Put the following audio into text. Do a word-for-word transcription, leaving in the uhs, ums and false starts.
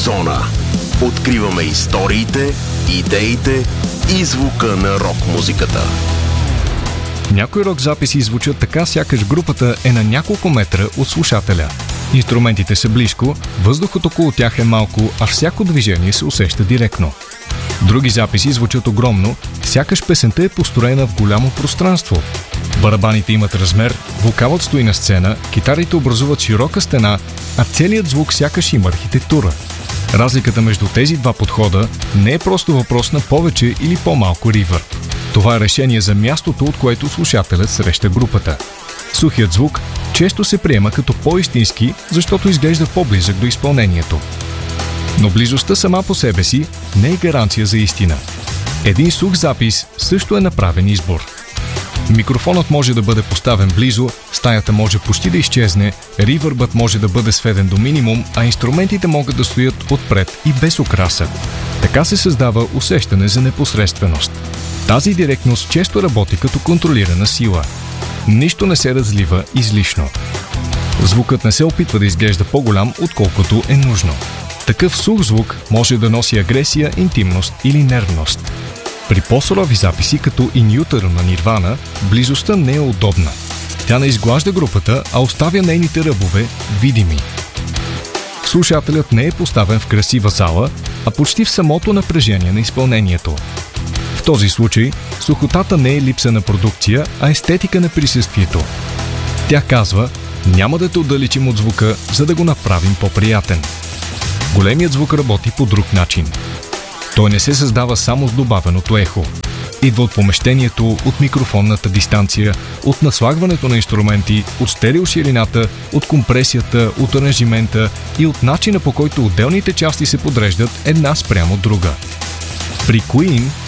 Зона. Откриваме историите, идеите и звука на рок-музиката. Някои рок записи звучат така, сякаш групата е на няколко метра от слушателя. Инструментите са близко, въздухът около тях е малко, а всяко движение се усеща директно. Други записи звучат огромно, сякаш песента е построена в голямо пространство. Барабаните имат размер, вокалът стои на сцена, китарите образуват широка стена, а целият звук сякаш има архитектура. Разликата между тези два подхода не е просто въпрос на повече или по-малко ривър. Това е решение за мястото, от което слушателят среща групата. Сухият звук често се приема като по-истински, защото изглежда по-близък до изпълнението. Но близостта сама по себе си не е гаранция за истина. Един сух запис също е направен избор. Микрофонът може да бъде поставен близо, стаята може почти да изчезне, ривърбът може да бъде сведен до минимум, а инструментите могат да стоят отпред и без украса. Така се създава усещане за непосредственост. Тази директност често работи като контролирана сила. Нищо не се разлива излишно. Звукът не се опитва да изглежда по-голям, отколкото е нужно. Такъв сух звук може да носи агресия, интимност или нервност. При по-сурови записи, като In Utero на Нирвана, близостта не е удобна. Тя не изглажда групата, а оставя нейните ръбове видими. Слушателят не е поставен в красива зала, а почти в самото напрежение на изпълнението. В този случай, сухотата не е липса на продукция, а естетика на присъствието. Тя казва: няма да те отдалечим от звука, за да го направим по-приятен. Големият звук работи по друг начин. Той не се създава само с добавеното ехо. Идва от помещението, от микрофонната дистанция, от наслагването на инструменти, от стереоширината, от компресията, от аранжимента и от начина, по който отделните части се подреждат една спрямо друга. При Queen